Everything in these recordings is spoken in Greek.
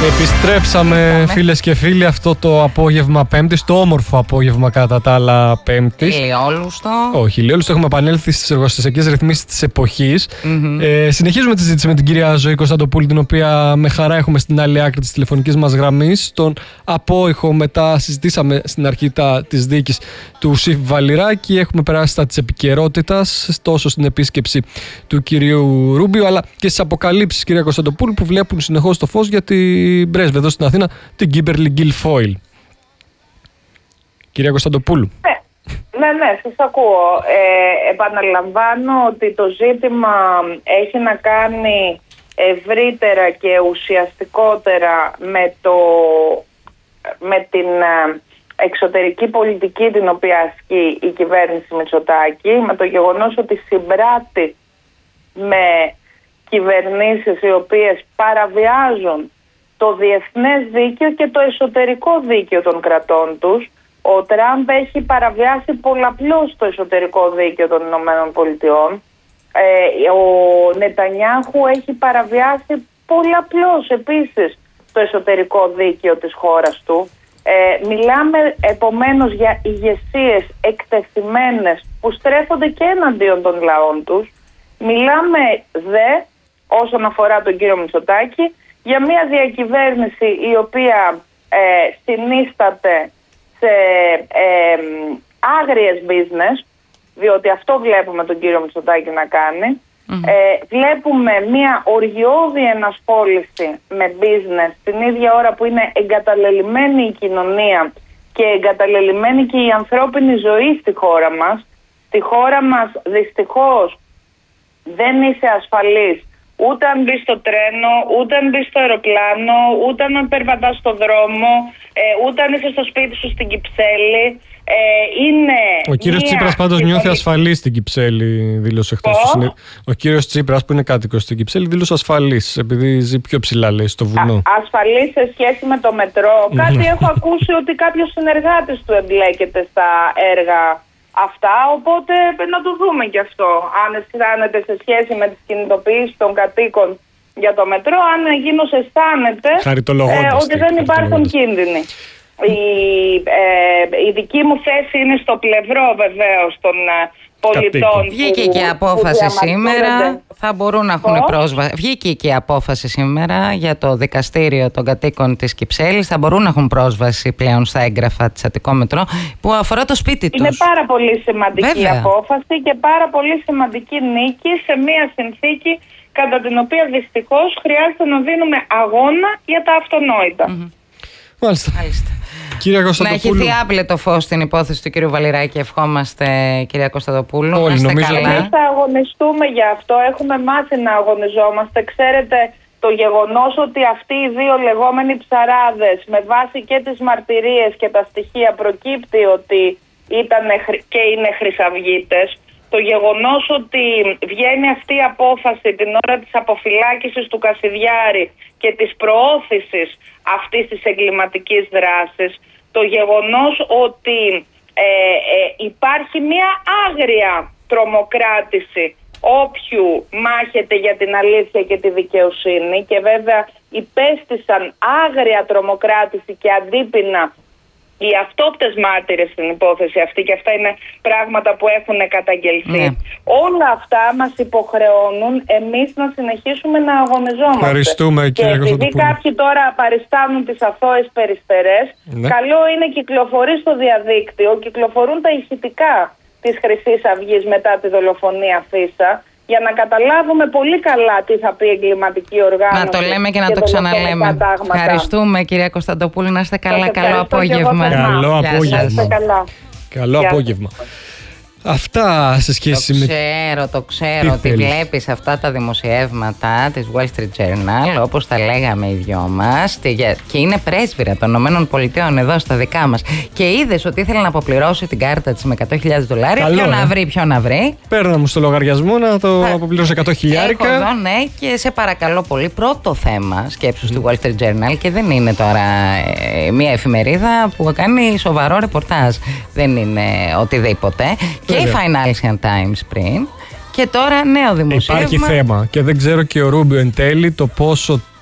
Επιστρέψαμε φίλες και φίλοι αυτό το απόγευμα Πέμπτης, το όμορφο απόγευμα κατά τα άλλα Πέμπτης. Ηλιόλουστο. Όχι, ηλιόλουστο, έχουμε επανέλθει στις εργοστασιακές ρυθμίσεις της εποχής. Συνεχίζουμε τη συζήτηση με την κυρία Ζωή Κωνσταντοπούλου, την οποία με χαρά έχουμε στην άλλη άκρη της τηλεφωνικής μας γραμμής. Στον απόϊχο μετά συζητήσαμε στην αρχή της δίκης του Σιφ Βαλιράκη. Έχουμε περάσει στα της επικαιρότητας, τόσο στην επίσκεψη του κυρίου Ρούμπιο, αλλά και στις αποκαλύψεις, κυρία Κωνσταντοπούλου, που βλέπουν συνεχώς το φως για την πρέσβη εδώ στην Αθήνα, την Κίμπερλι Γκιλφόιλ. Κυρία Κωνσταντοπούλου. Ναι, σας ακούω. Επαναλαμβάνω ότι το ζήτημα έχει να κάνει ευρύτερα και ουσιαστικότερα με την εξωτερική πολιτική την οποία ασκεί η κυβέρνηση Μητσοτάκη, με το γεγονός ότι συμπράττει με κυβερνήσεις οι οποίες παραβιάζουν το διεθνές δίκαιο και το εσωτερικό δίκαιο των κρατών τους. Ο Τραμπ έχει παραβιάσει πολλαπλώς το εσωτερικό δίκαιο των Ηνωμένων Πολιτειών. Ο Νετανιάχου έχει παραβιάσει πολλαπλώς επίσης το εσωτερικό δίκαιο της χώρας του. Μιλάμε επομένως για ηγεσίες εκτεθειμένες που στρέφονται και εναντίον των λαών τους. Μιλάμε όσον αφορά τον κύριο Μητσοτάκη, για μια διακυβέρνηση η οποία συνίσταται σε άγριες business, διότι αυτό βλέπουμε τον κύριο Μητσοτάκη να κάνει. Βλέπουμε μια οργιώδη ενασχόληση με business την ίδια ώρα που είναι εγκαταλελειμμένη η κοινωνία και εγκαταλελειμμένη και η ανθρώπινη ζωή στη χώρα μας. Στη χώρα μας δυστυχώς δεν είσαι ασφαλής ούτε αν μπεις στο τρένο, ούτε αν μπεις στο αεροπλάνο, ούτε αν περπατάς στο δρόμο, ούτε αν είσαι στο σπίτι σου στην Κυψέλη. Ο κύριος Τσίπρας πάντως νιώθει ασφαλής στην Κυψέλη, δήλωσε χθες. Ο κύριος Τσίπρας, που είναι κάτοικος στην Κυψέλη, δήλωσε ασφαλής, επειδή ζει πιο ψηλά, λέει, στο βουνό. Ασφαλής σε σχέση με το μετρό. Κάτι έχω ακούσει ότι κάποιος συνεργάτης του εμπλέκεται στα έργα αυτά, οπότε να το δούμε και αυτό. Αν αισθάνεται σε σχέση με τις κινητοποιήσεις των κατοίκων για το μετρό, αν εκείνος αισθάνεται ότι δεν υπάρχουν κίνδυνοι. Η δική μου θέση είναι στο πλευρό βεβαίως των πολιτών. Βγήκε και η απόφαση σήμερα. Θα μπορούν να έχουν πρόσβαση. Βγήκε και η απόφαση σήμερα για το δικαστήριο των κατοίκων της Κυψέλης. Θα μπορούν να έχουν πρόσβαση πλέον στα έγγραφα της Αττικό Μετρό που αφορά το σπίτι τους. Είναι πάρα πολύ σημαντική απόφαση και πάρα πολύ σημαντική νίκη σε μια συνθήκη κατά την οποία δυστυχώς χρειάζεται να δίνουμε αγώνα για τα αυτονόητα. Μάλιστα. Να έχει θει άπλετο φως στην υπόθεση του κύριου Βαλιράκη. Ευχόμαστε, κυρία Κωνσταντοπούλου. Όλοι νομίζω. Εμείς θα αγωνιστούμε για αυτό. Έχουμε μάθει να αγωνιζόμαστε. Ξέρετε, το γεγονός ότι αυτοί οι δύο λεγόμενοι ψαράδες, με βάση και τις μαρτυρίες και τα στοιχεία, προκύπτει ότι ήταν και είναι χρυσαυγίτες. Το γεγονός ότι βγαίνει αυτή η απόφαση την ώρα της αποφυλάκησης του Κασιδιάρη και της προώθησης αυτής της εγκληματικής δράσης, το γεγονός ότι υπάρχει μια άγρια τρομοκράτηση όποιου μάχεται για την αλήθεια και τη δικαιοσύνη, και βέβαια υπέστησαν άγρια τρομοκράτηση και αντίπεινα οι αυτόπτες μάρτυρες στην υπόθεση αυτή, και αυτά είναι πράγματα που έχουν καταγγελθεί. Όλα αυτά μας υποχρεώνουν εμείς να συνεχίσουμε να αγωνιζόμαστε. Ευχαριστούμε, και επειδή κάποιοι τώρα παριστάνουν τις αθώες περιστερές, καλό είναι κυκλοφορεί στο διαδίκτυο, κυκλοφορούν τα ηχητικά της Χρυσής Αυγής μετά τη δολοφονία Φίσα, για να καταλάβουμε πολύ καλά τι θα πει εγκληματική οργάνωση. Να το λέμε και να το ξαναλέμε. Ευχαριστούμε, κυρία Κωνσταντοπούλου. Να είστε καλά. Καλό απόγευμα. Καλό απόγευμα. Καλό απόγευμα. Αυτά σε σχέση το ξέρω ότι βλέπεις αυτά τα δημοσιεύματα της Wall Street Journal, όπως τα λέγαμε οι δυο μας, και είναι πρέσβυρα των ΗΠΑ εδώ στα δικά μας, και είδες ότι ήθελε να αποπληρώσει την κάρτα της με $100,000. Ποιο να βρει. Παίρνα μου στο λογαριασμό να το αποπληρώσω $100,000. Εδώ, ναι, και σε παρακαλώ πολύ, πρώτο θέμα σκέψου στη Wall Street Journal, και δεν είναι τώρα μια εφημερίδα που κάνει σοβαρό ρεπορτάζ, δεν είναι οτιδήποτε. Και η Financial Times πριν. Και τώρα νέο δημοσίευμα. Υπάρχει θέμα και δεν ξέρω και ο Ρούμπιο εν τέλει το πόσο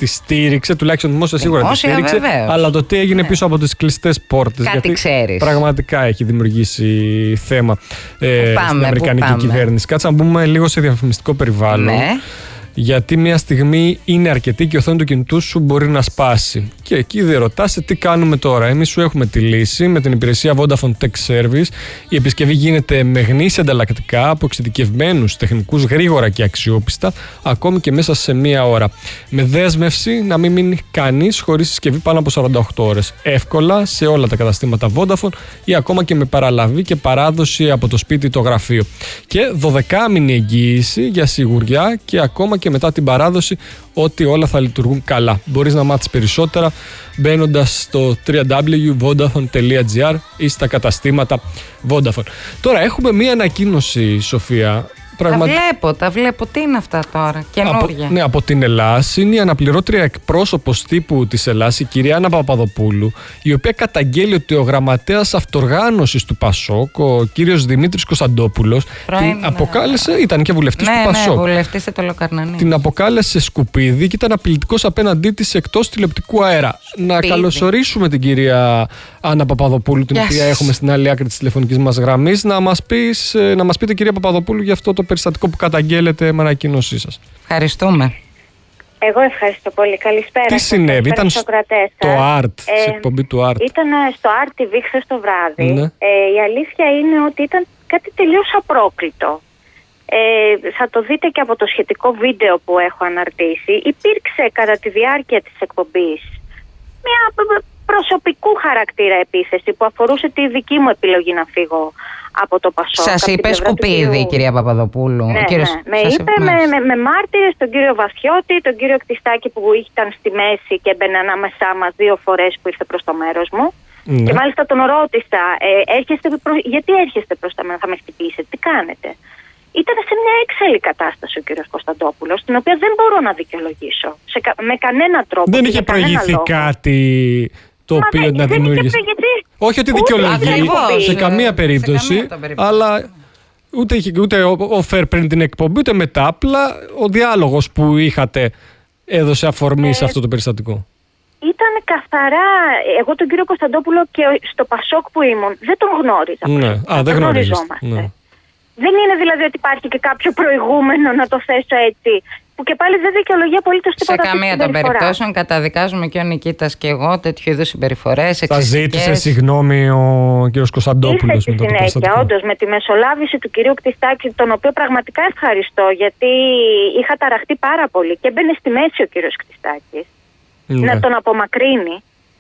τη στήριξε, τουλάχιστον δημόσια σίγουρα τη στήριξε. Βεβαίως. Αλλά το τι έγινε πίσω από τις κλειστές πόρτες. Κάτι ξέρεις. Πραγματικά έχει δημιουργήσει θέμα στην Αμερικανική κυβέρνηση. Κάτσε να μπούμε λίγο σε διαφημιστικό περιβάλλον. Ναι. Γιατί μια στιγμή είναι αρκετή και η οθόνη του κινητού σου μπορεί να σπάσει. Και εκεί δεν ρωτάσαι τι κάνουμε τώρα. Εμείς σου έχουμε τη λύση με την υπηρεσία Vodafone Tech Service. Η επισκευή γίνεται με γνήσια ανταλλακτικά από εξειδικευμένους τεχνικούς, γρήγορα και αξιόπιστα, ακόμη και μέσα σε μία ώρα. Με δέσμευση να μην μείνει κανείς χωρίς συσκευή πάνω από 48 ώρες. Εύκολα σε όλα τα καταστήματα Vodafone ή ακόμα και με παραλαβή και παράδοση από το σπίτι ή το γραφείο. Και 12μηνη εγγύηση για σιγουριά και ακόμα και μετά την παράδοση ότι όλα θα λειτουργούν καλά. Μπορείς να μάθεις περισσότερα μπαίνοντας στο www.vodafone.gr ή στα καταστήματα Vodafone. Τώρα έχουμε μία ανακοίνωση, Σοφία. Τα βλέπω. Τι είναι αυτά τώρα, καινούργια? Ναι, από την Ελλάς. Είναι η αναπληρώτρια εκπρόσωπος τύπου της Ελλάς, η κυρία Άννα Παπαδοπούλου, η οποία καταγγέλει ότι ο γραμματέας αυτοργάνωσης του ΠΑΣΟΚ, ο κύριος Δημήτρης Κωνσταντόπουλος, την αποκάλεσε, ήταν και βουλευτής του ΠΑΣΟΚ. Ναι, βουλευτής σε Τολοκαρνανή. Την αποκάλεσε σκουπίδι και ήταν απειλητικός απέναντί της εκτός τηλεοπτικού αέρα. Να καλωσορίσουμε την κυρία Άννα Παπαδοπούλου, την οποία έχουμε στην άλλη άκρη της τηλεφωνικής μας γραμμής. Να μας πείτε, κυρία Παπαδοπούλου, για αυτό το περιστατικό που καταγγέλλετε με ανακοίνωσή σας. Ευχαριστούμε. Εγώ ευχαριστώ πολύ. Καλησπέρα. Τι συνέβη? Ήταν στο ART, σε εκπομπή του ART. Ήταν στο ART TV χθες το βράδυ. Ναι. Η αλήθεια είναι ότι ήταν κάτι τελείως απρόκλητο. Θα το δείτε και από το σχετικό βίντεο που έχω αναρτήσει. Υπήρξε κατά τη διάρκεια της εκπομπής μια προσωπικού χαρακτήρα επίθεση που αφορούσε τη δική μου επιλογή να φύγω από το ΠΑΣΟΚ. Σας είπε σκουπίδι, κυρία Παπαδοπούλου? Ναι, με είπε με μάρτυρες τον κύριο Βαθιώτη, τον κύριο Κτιστάκη που ήταν στη μέση και έμπαινε ανάμεσά μας 2 φορές που ήρθε προς το μέρος μου. Ναι. Και μάλιστα τον ρώτησα, γιατί έρχεστε προς τα μένα, θα με χτυπήσετε, τι κάνετε? Ήταν σε μια έξαλλη κατάσταση ο κύριος Κωνσταντόπουλος, την οποία δεν μπορώ να δικαιολογήσω με κανένα τρόπο. Δεν είχε προηγηθεί κάτι το οποίο να δημιουργήσει? Όχι ότι δικαιολογεί σε καμία περίπτωση, αλλά ούτε ο Φερ πριν την εκπομπή, ούτε μετά. Απλά ο διάλογος που είχατε έδωσε αφορμή σε αυτό το περιστατικό. Ήταν καθαρά. Εγώ τον κύριο Κωνσταντόπουλο και στο ΠΑΣΟΚ που ήμουν δεν τον γνώριζα. Ναι, δεν γνωριζόμαστε. Ναι. Δεν είναι δηλαδή ότι υπάρχει και κάποιο προηγούμενο, να το θέσω έτσι, που και πάλι δεν δικαιολογεί απολύτως τίποτα. Σε καμία των περιπτώσεων καταδικάζουμε και ο Νικήτας και εγώ τέτοιου είδους συμπεριφορές. Θα ζήτησε συγγνώμη ο κ. Κωνσταντόπουλος μετά το περιστατικό? Όντως, με τη μεσολάβηση του κυρίου Κτιστάκη, τον οποίο πραγματικά ευχαριστώ, γιατί είχα ταραχτεί πάρα πολύ και μπαίνει στη μέση ο κύριος Κτιστάκης να τον απομακρύνει.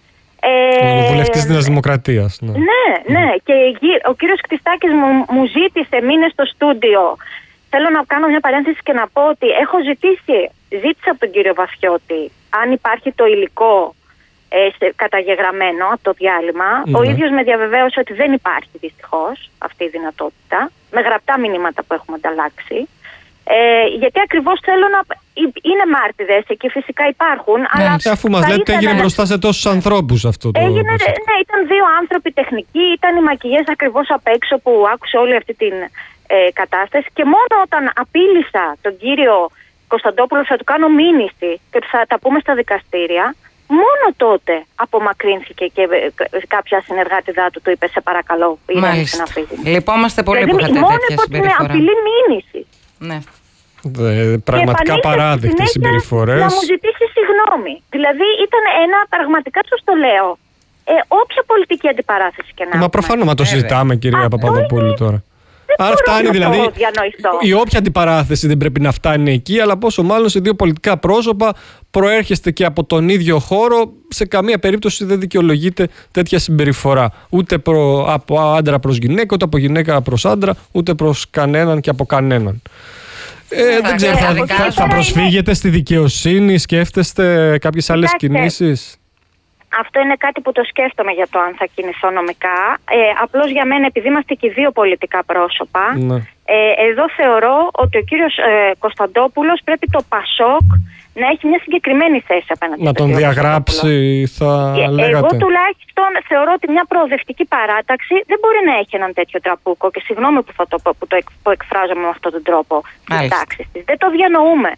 Ο βουλευτής της Δημοκρατίας. Ναι. Και ο κύριος Κτιστάκης μου ζήτησε, μείνε στο στούντιο. Θέλω να κάνω μια παρένθεση και να πω ότι ζήτησα από τον κύριο Βαθιώτη αν υπάρχει το υλικό καταγεγραμμένο από το διάλειμμα. Ο ίδιος με διαβεβαίωσε ότι δεν υπάρχει δυστυχώς αυτή η δυνατότητα, με γραπτά μηνύματα που έχουμε ανταλλάξει. Γιατί ακριβώς θέλω να. Είναι μάρτυρες εκεί, φυσικά υπάρχουν. Αλλά αφού μας λέτε έγινε μπροστά σε τόσους ανθρώπους αυτό το. Ναι, ήταν 2 άνθρωποι τεχνικοί, ήταν οι μακιγιές ακριβώς απ' έξω που άκουσε όλη αυτή την κατάσταση. Και μόνο όταν απείλησα τον κύριο Κωνσταντόπουλο θα του κάνω μήνυση και θα τα πούμε στα δικαστήρια, μόνο τότε απομακρύνθηκε και κάποια συνεργάτηδά του είπε σε παρακαλώ, ήρθε να φύγει. Λυπόμαστε πολύ που είχατε τέτοια συμπεριφορά. Μόνο υπό την απειλή μήνυση. Ναι. Πραγματικά παράδεκτες συμπεριφορές. Να μου ζητήσει συγγνώμη. Δηλαδή ήταν ένα, πραγματικά σας το λέω, όποια πολιτική αντιπαράθεση και να. Μα προφανώς μα το συζητάμε, κυρία Παπαδοπούλου, τώρα. Αν φτάνει δηλαδή. Η όποια αντιπαράθεση δεν πρέπει να φτάνει εκεί, αλλά πόσο μάλλον σε 2 πολιτικά πρόσωπα προέρχεστε και από τον ίδιο χώρο, σε καμία περίπτωση δεν δικαιολογείται τέτοια συμπεριφορά. Ούτε από άντρα προς γυναίκα, ούτε από γυναίκα προς άντρα, ούτε προς κανέναν και από κανέναν. Δεν ξέρω, θα προσφύγετε στη δικαιοσύνη, σκέφτεστε κάποιες άλλες κινήσεις? Αυτό είναι κάτι που το σκέφτομαι για το αν θα κινηθώ νομικά. Απλώς για μένα, επειδή είμαστε και 2 πολιτικά πρόσωπα, εδώ θεωρώ ότι ο κύριος Κωνσταντόπουλος πρέπει το ΠΑΣΟΚ να έχει μια συγκεκριμένη θέση απέναντι. Να τον διαγράψει, θα λέγατε? Εγώ τουλάχιστον θεωρώ ότι μια προοδευτική παράταξη δεν μπορεί να έχει έναν τέτοιο τραπούκο. Και συγγνώμη που το εκφράζομαι με αυτόν τον τρόπο. Τις τάξεις της. Δεν το διανοούμε.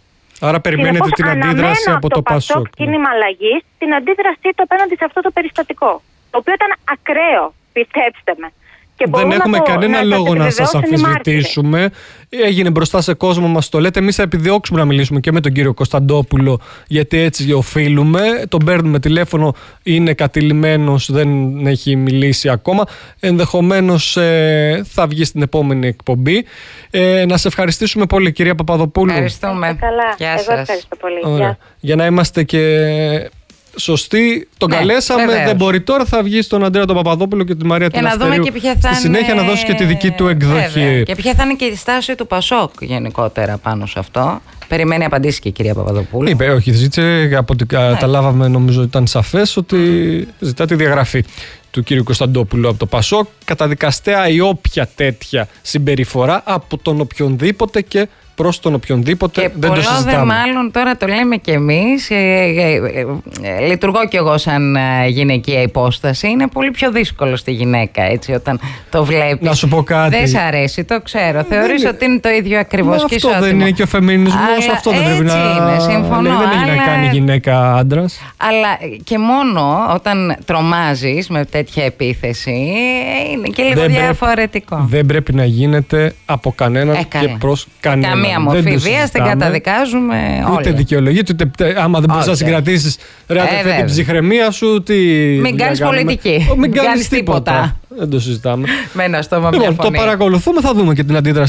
Άρα περιμένετε την αντίδραση από το Πασόκ. Κίνημα Αλλαγής, την αντίδρασή του απέναντι σε αυτό το περιστατικό. Το οποίο ήταν ακραίο, πιστέψτε με. Και δεν έχουμε κανένα λόγο να σας αμφισβητήσουμε. Έγινε μπροστά σε κόσμο, μας το λέτε. Εμείς θα επιδιώξουμε να μιλήσουμε και με τον κύριο Κωνσταντόπουλο, γιατί έτσι οφείλουμε. Τον παίρνουμε τηλέφωνο, είναι κατηλημμένος, δεν έχει μιλήσει ακόμα. Ενδεχομένως θα βγει στην επόμενη εκπομπή. Να σε ευχαριστήσουμε πολύ, κυρία Παπαδοπούλου. Ευχαριστούμε. Καλά. Γεια σας. Εγώ ευχαριστώ πολύ. Για να είμαστε και σωστοί, τον καλέσαμε. Βεβαίως. Δεν μπορεί τώρα, θα βγει στον Αντρέα τον Παπαδόπουλο και τη Μαρία την Αστερίου. Στη συνέχεια να δώσει και τη δική του εκδοχή. Βέβαια. Και ποια θα είναι και η στάση του Πασόκ γενικότερα πάνω σε αυτό. Περιμένει απαντήσει και η κυρία Παπαδοπούλου. Είπε, όχι, ζήτησε, από ό,τι καταλάβαμε, νομίζω ήταν σαφές ότι ζητά τη διαγραφή του κύριου Κωνσταντόπουλου από το Πασόκ. Καταδικαστέα η όποια τέτοια συμπεριφορά από τον οποιονδήποτε και προς τον οποιονδήποτε. Και δεν το συζητάμε. μάλλον τώρα το λέμε κι εμείς. Λειτουργώ κι εγώ σαν γυναικεία υπόσταση. Είναι πολύ πιο δύσκολο στη γυναίκα, έτσι, όταν το βλέπεις. Να σου πω κάτι. Δεν σ' αρέσει, το ξέρω. Θεωρείς ότι είναι το ίδιο ακριβώς και αυτό ισότιμο. δεν είναι και ο φεμινισμός. Αυτό δεν πρέπει να είναι, συμφωνώ. Δεν έγινε να κάνει γυναίκα άντρας. Αλλά και μόνο όταν τρομάζεις με τέτοια επίθεση είναι και λίγο διαφορετικό. Δεν πρέπει να γίνεται από κανέναν και προς κανέναν. Καμία μορφή βίας δεν καταδικάζουμε όλοι. Ούτε δικαιολογείται, ούτε άμα δεν μπορείς να συγκρατήσεις την ψυχραιμία σου. Μην κάνεις πολιτική. Μην κάνεις τίποτα. Δεν το συζητάμε. Με ένα στόμα, μια φωνή. Το παρακολουθούμε, θα δούμε και την αντίδραση